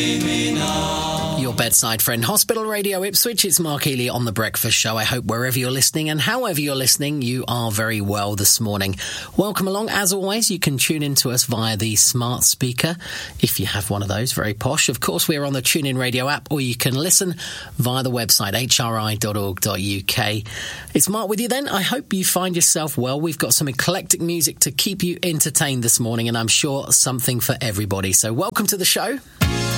Your bedside friend, Hospital Radio Ipswich. It's Mark Healy on The Breakfast Show. I hope wherever you're listening and however you're listening, you are very well this morning. Welcome along. As always, you can tune in to us via the smart speaker, if you have one of those, very posh. Of course, we're on the TuneIn Radio app, or you can listen via the website, hri.org.uk. It's Mark with you then. I hope you find yourself well. We've got some eclectic music to keep you entertained this morning, and I'm sure something for everybody. So welcome to the show.